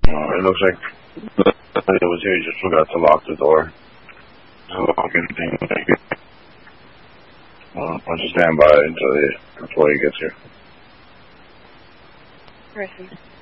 It looks like it was here. You just forgot to lock the door. So lock anything. I'll just stand by until the employee gets here. Person.